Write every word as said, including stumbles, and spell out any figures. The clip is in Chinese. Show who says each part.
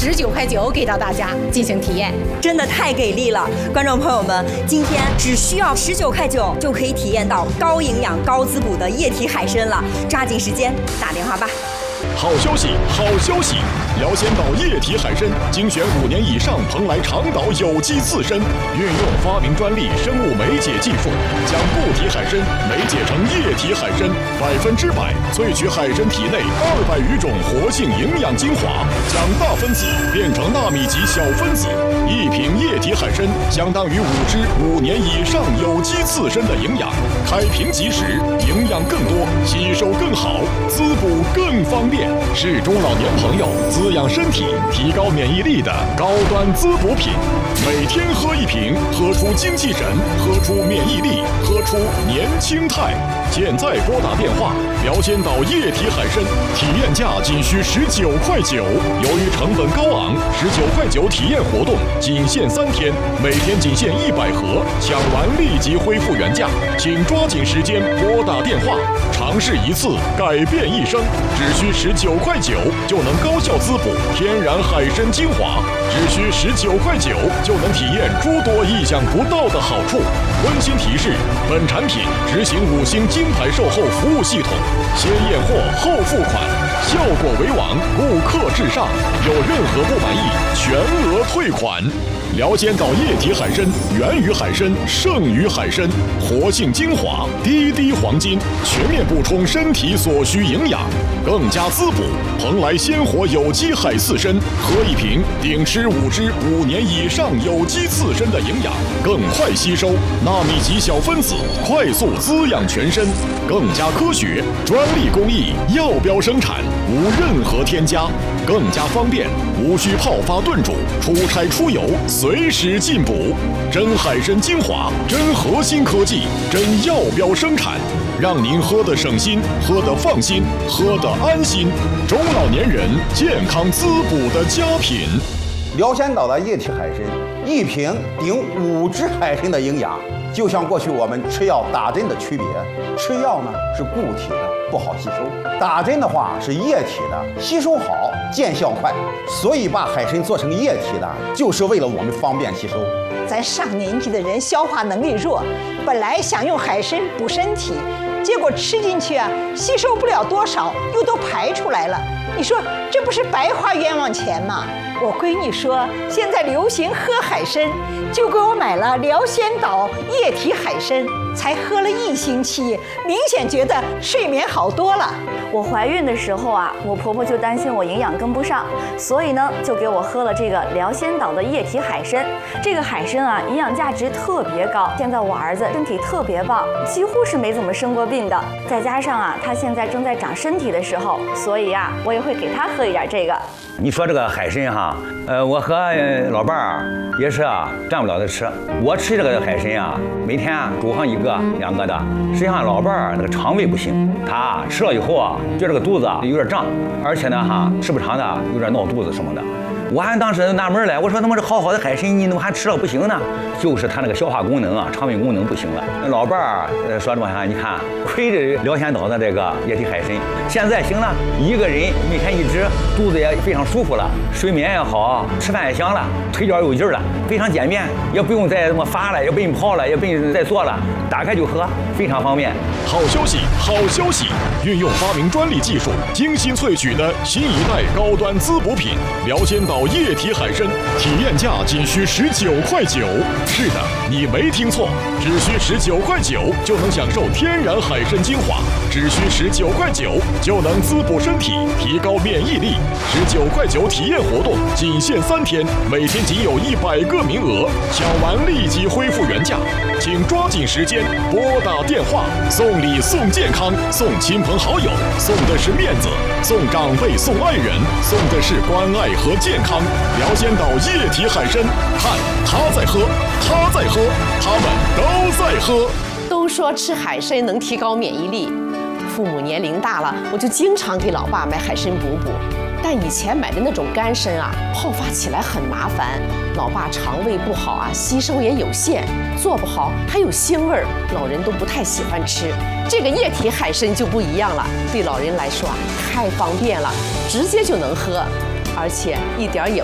Speaker 1: 十九块九给到大家进行体验，
Speaker 2: 真的太给力了！观众朋友们，今天只需要十九块九就可以体验到高营养、高滋补的液体海参了，抓紧时间打电话吧！
Speaker 3: 好消息，好消息！辽仙岛液体海参精选五年以上蓬莱长岛有机刺参，运用发明专利生物酶解技术，将固体海参酶解成液体海参，百分之百萃取海参体内二百余种活性营养精华，将大分子变成纳米级小分子。一瓶液体海参相当于五支五年以上有机刺参的营养，开瓶即食，营养更多，吸收更好，滋补更方便，是中老年朋友滋养身体、提高免疫力的高端滋补品。每天喝一瓶，喝出精气神，喝出免疫力，喝出年轻态。现在拨打电话，辽仙岛液体海参体验价仅需十九块九。由于成本高昂，十九块九体验活动仅限三天，每天仅限一百盒，抢完立即恢复原价，请抓紧时间拨打电话，尝试一次改变一生，只需十九块九就能高效滋补天然海参精华，只需十九块九就能体验诸多意想不到的好处。温馨提示：本产品执行五星金牌售后服务系统，先验货后付款，效果为王，顾客至上，有任何不满意全额退款。辽仙岛液体海参源于海参，胜于海参，活性精华，滴滴黄金，全面补充身体所需营养，更加滋补。蓬莱鲜活有机海刺参，喝一瓶顶吃五支五年以上有机刺参的营养，更快吸收，纳米级小分子快速滋养全身，更加科学，专利工艺，药标生产，无任何添加，更加方便，无需泡发炖煮，出差出游随时进补。真海参精华，真核心科技，真药标生产，让您喝得省心，喝得放心，喝得安心。中老年人健康滋补的佳品。
Speaker 4: 辽仙岛的液体海参，一瓶顶五只海参的营养。就像过去我们吃药打针的区别，吃药呢是固体的，不好吸收；打针的话是液体的，吸收好，见效快。所以把海参做成液体的，就是为了我们方便吸收。
Speaker 5: 咱上年纪的人消化能力弱，本来想用海参补身体，结果吃进去啊，吸收不了多少，又都排出来了。你说这不是白花冤枉钱吗？我闺女说现在流行喝海参，就给我买了辽仙岛液体海参，才喝了一星期，明显觉得睡眠好多了。
Speaker 6: 我怀孕的时候啊，我婆婆就担心我营养跟不上，所以呢就给我喝了这个辽仙岛的液体海参。这个海参啊，营养价值特别高，现在我儿子身体特别棒，几乎是没怎么生过病的。再加上啊，他现在正在长身体的时候，所以啊，我也会给他喝一点这个。
Speaker 7: 你说这个海参哈，呃，我和老伴儿也是啊，占不了的吃。我吃这个海参啊，每天啊煮上一个两个的。实际上老伴儿那个肠胃不行，他吃了以后啊，觉得这个肚子有点胀，而且呢哈，吃不长的有点闹肚子什么的。我还当时纳闷了，我说怎么这好好的海参，你怎么还吃了不行呢？就是他那个消化功能啊，肠胃功能不行了。老伴儿呃说这么哈，你看亏着辽仙岛的这个液体海参，现在行了，一个人每天一支，肚子也非常舒服了，睡眠也好，吃饭也香了，腿脚有劲了，非常简便，也不用再这么发了，也不用泡了，也不用再做了，打开就喝，非常方便。
Speaker 3: 好消息，好消息！运用发明专利技术，精心萃取的新一代高端滋补品辽仙岛液体海参，体验价仅需十九块九。是的，你没听错，只需十九块九就能享受天然海参精华，只需十九块九就能滋补身体，提高免疫力。十九块九体验活动仅限三天，每天仅有一百个名额，抢完立即恢复原价，请抓紧时间拨打电话。送礼送健康，送亲朋好友，送的是面子，送长辈送爱人，送的是关爱和健康。辽仙岛液体海参，看他在喝，他在喝，他们都在喝。
Speaker 1: 都说吃海参能提高免疫力，父母年龄大了，我就经常给老爸买海参补补。但以前买的那种干参啊，泡发起来很麻烦，老爸肠胃不好啊，吸收也有限，做不好还有腥味儿，老人都不太喜欢吃。这个液体海参就不一样了，对老人来说啊，太方便了，直接就能喝，而且一点也